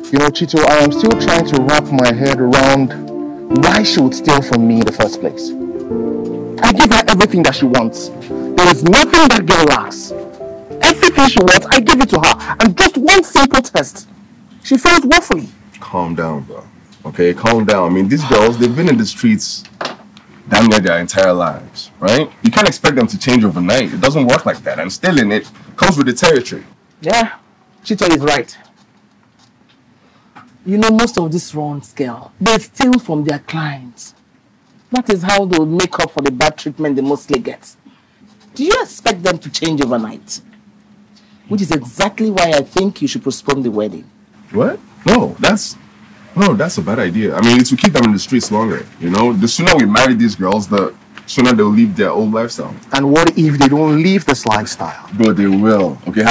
You know, Chito, I am still trying to wrap my head around why she would steal from me in the first place. I give her everything that she wants. There is nothing that girl lacks. Everything she wants, I give it to her. And just one simple test. She failed woefully. Calm down, bro. Okay, calm down. I mean, these girls, they've been in the streets damn near their entire lives, right? You can't expect them to change overnight. It doesn't work like that. And stealing it comes with the territory. Yeah, Chito is right. You know, most of these runs, girl, they steal from their clients. That is how they will make up for the bad treatment they mostly get. Do you expect them to change overnight? Which is exactly why I think you should postpone the wedding. What? No, that's a bad idea. I mean, it will keep them in the streets longer, you know? The sooner we marry these girls, the sooner they'll leave their old lifestyle. And what if they don't leave this lifestyle? But they will, okay?